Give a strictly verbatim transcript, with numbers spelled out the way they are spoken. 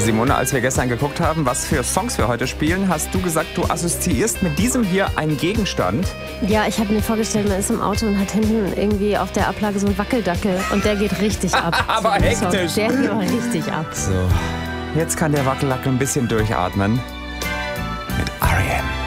Simone, als wir gestern geguckt haben, was für Songs wir heute spielen, hast du gesagt, du assoziierst mit diesem hier einen Gegenstand. Ja, ich habe mir vorgestellt, man ist im Auto und hat hinten irgendwie auf der Ablage so einen Wackeldackel und der geht richtig ab. Aber so hektisch. Der geht aber richtig ab. So, jetzt kann der Wackeldackel ein bisschen durchatmen. Mit R E M.